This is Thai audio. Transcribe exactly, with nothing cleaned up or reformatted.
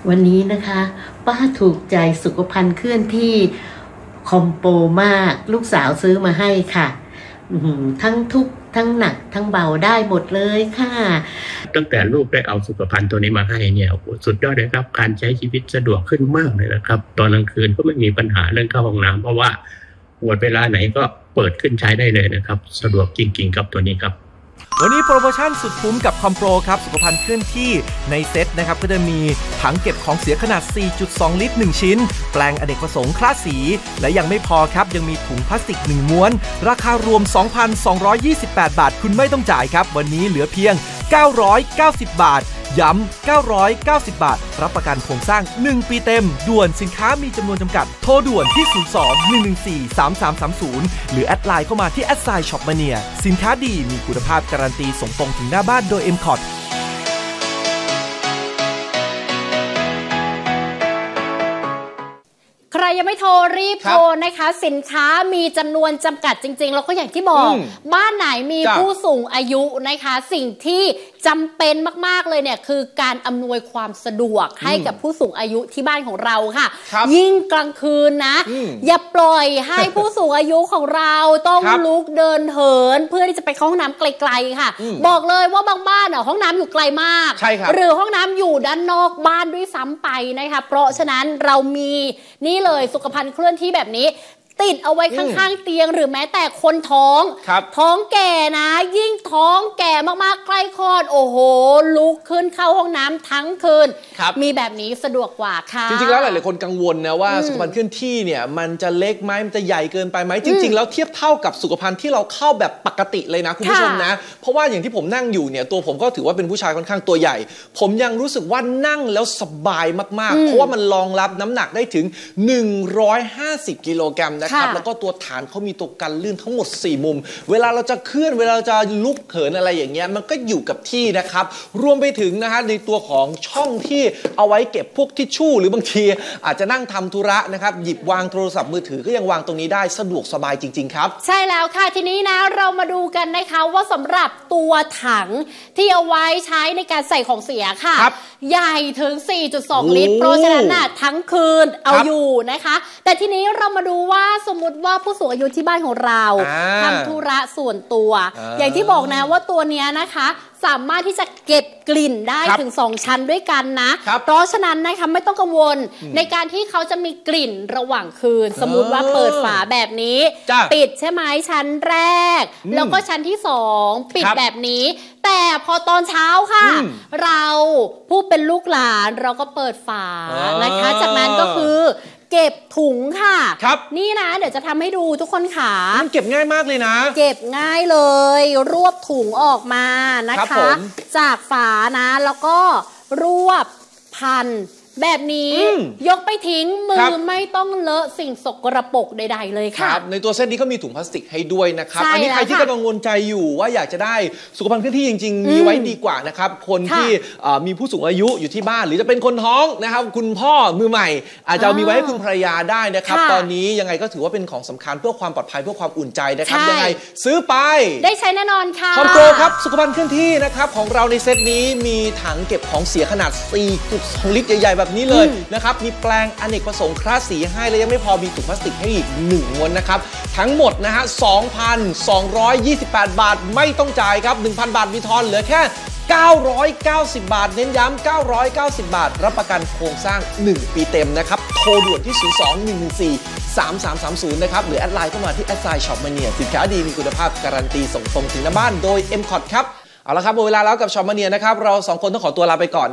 วันนี้นะคะป้าถูกใจสุขภัณฑ์เคลื่อนที่คอมโปมากลูกสาวซื้อมาให้ค่ะทั้งทุกทั้งหนักทั้งเบาได้หมดเลยค่ะตั้งแต่ลูกได้เอาสุขภัณฑ์ตัวนี้มาให้เนี่ยสุดยอดเลยครับการใช้ชีวิตสะดวกขึ้นมากเลยนะครับตอนกลางคืนก็ไม่มีปัญหาเรื่องเข้าห้องน้ำเพราะว่าปวดเวลาไหนก็เปิดขึ้นใช้ได้เลยนะครับสะดวกจริงๆครับตัวนี้ครับวันนี้โปรโมชั่นสุดคุ้มกับคอมโปรครับสุขภัณฑ์เคลื่อนที่ในเซ็ตนะครับก็จะมีถังเก็บของเสียขนาด สี่จุดสอง ลิตรหนึ่งชิ้นแปรงอเนกประสงค์คลาสสีและยังไม่พอครับยังมีถุงพลาสติกหนึ่งม้วนราคารวม สองพันสองร้อยยี่สิบแปด บาทคุณไม่ต้องจ่ายครับวันนี้เหลือเพียงเก้าร้อยเก้าสิบบาทย้ำเก้าร้อยเก้าสิบบาทรับประกันโครงสร้างหนึ่งปีเต็มด่วนสินค้ามีจำนวนจำกัดโทรด่วนที่ศูนย์ สอง หนึ่ง หนึ่ง สี่ สาม สาม สาม ศูนย์หรือแอดไลน์เข้ามาที่แอดไซน์ช็อปมาเนียสินค้าดีมีคุณภาพการันตีส่งตรงถึงหน้าบ้านโดย เอ็ม คอร์ ทีใครยังไม่โทรรีบโทรนะคะสินค้ามีจำนวนจำกัดจริงๆแล้วก็อย่างที่บอกบ้านไหนมีผู้สูงอายุนะคะสิ่งที่จำเป็นมากๆเลยเนี่ยคือการอำนวยความสะดวกให้กับผู้สูงอายุที่บ้านของเราค่ะยิ่งกลางคืนนะอย่าปล่อยให้ผู้สูงอายุของเราต้องลุกเดินเหินเพื่อที่จะไปเข้าห้องน้ำไกลๆค่ะบอกเลยว่าบางบ้านอ่ะห้องน้ำอยู่ไกลมากหรือห้องน้ำอยู่ด้านนอกบ้านด้วยซ้ำไปนะคะเพราะฉะนั้นเรามีนี่เลยสุขภัณฑ์เคลื่อนที่แบบนี้ติดเอาไว้ข้างๆเตียงหรือแม้แต่คนท้องท้องแก่นะยิ่งท้องแก่มากๆใกล้คลอดโอ้โหลุกขึ้นเข้าห้องน้ำทั้งคืนมีแบบนี้สะดวกกว่าค่ะจริงๆแล้วหลายๆคนกังวลนะว่าสุขภัณฑ์เคลื่อนที่เนี่ยมันจะเล็กไหมมันจะใหญ่เกินไปไหมจริงๆแล้วเทียบเท่ากับสุขภัณฑ์ที่เราเข้าแบบปกติเลยนะคุณผู้ชมนะเพราะว่าอย่างที่ผมนั่งอยู่เนี่ยตัวผมก็ถือว่าเป็นผู้ชายค่อนข้างตัวใหญ่ผมยังรู้สึกว่านั่งแล้วสบายมากๆเพราะว่ามันรองรับน้ำหนักได้ถึงหนึ่งร้อยห้าสิบกิโลกรัมนะครับแล้วก็ตัวฐานเขามีตัวกันลื่นทั้งหมดสี่มุมเวลาเราจะเคลื่อนเวลาเราจะลุกเหินอะไรอย่างเงี้ยมันก็อยู่กับที่นะครับรวมไปถึงนะฮะในตัวของช่องที่เอาไว้เก็บพวกทิชชู่หรือบางทีอาจจะนั่งทำธุระนะครับหยิบวางโทรศัพท์มือถือก็ยังวางตรงนี้ได้สะดวกสบายจริงๆครับใช่แล้วค่ะทีนี้นะเรามาดูกันนะคะว่าสำหรับตัวถังที่เอาไว้ใช้ในการใส่ของเสียค่ะใหญ่ถึง สี่จุดสอง ลิตรเพราะฉะนั้นน่ะทั้งคืนเอาอยู่นะคะแต่ทีนี้เรามาดูว่าสมมุติว่าผู้สูงอายุที่บ้านของเราทำธุระส่วนตัวอย่างที่บอกนะว่าตัวนี้นะคะสามารถที่จะเก็บกลิ่นได้ถึงสองชั้นด้วยกันนะเพราะฉะนั้นนะคะไม่ต้องกังวลในการที่เขาจะมีกลิ่นระหว่างคืนสมมุติว่าเปิดฝาแบบนี้ปิดใช่ไหมชั้นแรกแล้วก็ชั้นที่สองปิดแบบนี้แต่พอตอนเช้าค่ะเราผู้เป็นลูกหลานเราก็เปิดฝานะคะจากนั้นก็คือเก็บถุงค่ะนี่นะเดี๋ยวจะทำให้ดูทุกคนค่ะมันเก็บง่ายมากเลยนะเก็บง่ายเลยรวบถุงออกมานะคะจากฝานะแล้วก็รวบพันแบบนี้ยกไปทิ้งมือไม่ต้องเลอะสิ่งสกปรกใดๆเลยค่ะในตัวเซตนี้ก็มีถุงพลาสติกให้ด้วยนะครับอันนี้ใครที่กำลังกังวลใจอยู่ว่าอยากจะได้สุขภัณฑ์เคลื่อนที่จริงๆมีไว้ดีกว่านะครับคนที่มีผู้สูงอายุอยู่ที่บ้านหรือจะเป็นคนท้องนะครับคุณพ่อมือใหม่อาจจะมีไว้ให้คุณภรรยาได้นะครับตอนนี้ยังไงก็ถือว่าเป็นของสำคัญเพื่อความปลอดภัยเพื่อความอุ่นใจนะครับยังไงซื้อไปได้ใช้แน่นอนค่ะคอมโปรครับสุขภัณฑ์เคลื่อนที่นะครับของเราในเซตนี้มีถังเก็บของเสียขนาด สี่จุดสอง ลิตรใหญ่ๆแบบนี้เลยนะครับมีแปลงอเนกประสงค์คลาสสีให้และยังไม่พอมีถุงพลาสติกให้อีกหนึ่งม้วนนะครับทั้งหมดนะฮะ สองพันสองร้อยยี่สิบแปด บาทไม่ต้องจ่ายครับ หนึ่งพัน บาทมีทอนเหลือแค่เก้าร้อยเก้าสิบ บาทเน้นย้ำเก้าร้อยเก้าสิบ บาทรับประกันโครงสร้างหนึ่งปีเต็มนะครับโทรด่วนที่ศูนย์ สอง หนึ่ง หนึ่ง สี่ สาม สาม สาม ศูนย์นะครับหรือแอดไลน์เข้ามาที่แอดไซน์ช็อปมาเนียสินค้าดีมีคุณภาพการันตีส่งตรงถึงหน้าบ้านโดย เอ็ม คอร์ ครับเอาละครับหมดเวลาแล้วกับช็อปมาเนียนะครับเราสองคนต้องขอตัวลาไปก่อน